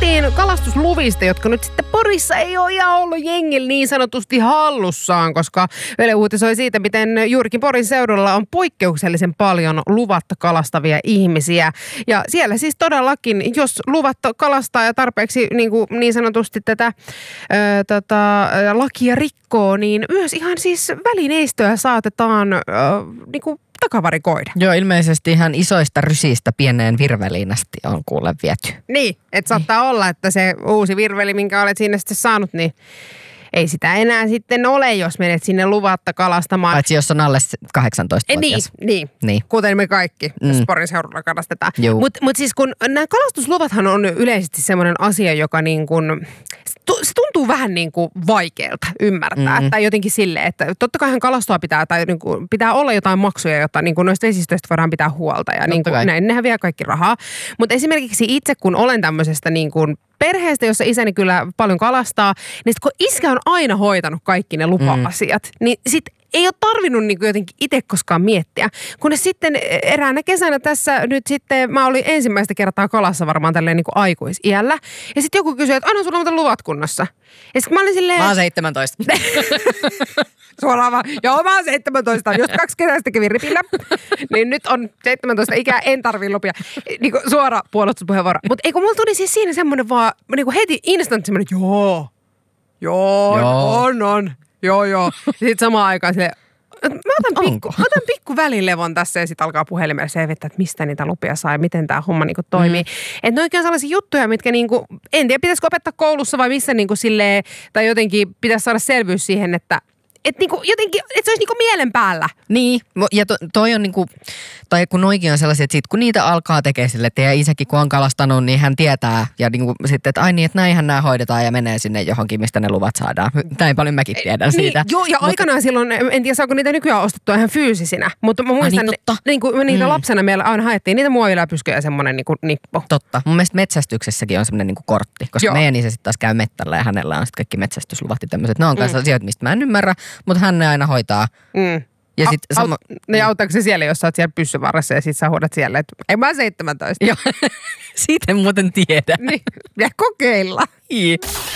puhuttiin kalastusluvista, jotka nyt sitten Porissa ei ole ihan ollut jengillä niin sanotusti hallussaan, koska Yle uutisoi siitä, miten juurikin Porin seudulla on poikkeuksellisen paljon luvatta kalastavia ihmisiä. Ja siellä siis todellakin, jos luvatta kalastaa ja tarpeeksi niin sanotusti tätä lakia rikkoo, niin myös ihan siis välineistöä saatetaan takavarikoida. Joo, ilmeisesti ihan isoista rysistä pieneen virveliin asti on kuule viety. Niin, että saattaa olla, että se uusi virveli, minkä olet sinne sitten saanut, niin ei sitä enää sitten ole, jos menet sinne luvatta kalastamaan. Paitsi jos on alle 18-vuotias. Niin. Kuten me kaikki, jos Porin seudulla kalastetaan. Mutta siis kun nämä kalastusluvathan on yleisesti semmoinen asia, joka niin kuin, se tuntuu vähän niin kuin vaikealta ymmärtää. Tai jotenkin silleen, että totta kaihan kalastua pitää, tai niin kuin, pitää olla jotain maksuja, jotta niin kuin noista vesistöistä voidaan pitää huolta. Ja niin kuin, näin, nehän vie kaikki rahaa. Mutta esimerkiksi itse, kun olen tämmöisestä niin kuin perheestä, jossa isäni kyllä paljon kalastaa, niin sit kun iskä on aina hoitanut kaikki ne lupa-asiat, niin sit ei ole tarvinnut niin kuin jotenkin itse koskaan miettiä. Kunnes sitten eräänä kesänä tässä nyt sitten, mä olin ensimmäistä kertaa kalassa varmaan tälleen niin kuin aikuisiällä. Ja sitten joku kysyi, että aina sulla on luvat kunnossa. Ja sitten mä olin silleen... Mä oon 17. Suoraan vaan, joo mä oon 17, jos 2 kesästä kävin ripillä, niin nyt on 17 ikää, en tarvii lupia. Niin kuin suora puolustuspuheenvuoro. Mutta eikö mulla tuli siis siinä semmoinen vaan, niin kuin heti instant semmoinen, joo, on. Joo. Sitten samaan aikaan silleen, mä otan pikku välilevon tässä ja sitten alkaa puhelimella selvittää, että mistä niitä lupia saa ja miten tämä homma niinku toimii. Että ne oikein sellaisia juttuja, mitkä niinku, en tiedä pitäisikö opettaa koulussa vai missä niinku silleen, tai jotenkin pitäisi saada selvyys siihen, että niinku jotenkin, että se olisi niinku mielen päällä. Niin, ja toi on niinku, tai kun noikin on sellaisia, että sit kun niitä alkaa tekemään sille, että teidän isäkin kun on kalastanut, niin hän tietää. Ja niinku sitten, että ai niin, että näinhän nämä hoidetaan ja menee sinne johonkin, mistä ne luvat saadaan. Näin paljon mäkin tiedän siitä. Niin, joo, ja aikanaan silloin, en tiedä saako niitä nykyään ostettua ihan fyysisinä, mutta mä muistan, niitä lapsena meillä aina haettiin niitä muoviläpyskyjä ja semmoinen niinku nippu. Totta. Mun mielestä metsästyksessäkin on semmoinen niinku kortti, koska meidän isä sitten taas käy mettällä ja hänellä on sitten kaikki metsästysluvat ja tämmöiset. Ne on kanssa asioita, mistä mä en ymmärrä. Mutta hän ne aina hoitaa. Ja sit auttaako se siellä, jos sä oot siellä pyssyvarressa ja sit sä huudat siellä, että ei mä 17. Joo, siitä en muuten tiedä. Niin, ja kokeilla. Niin.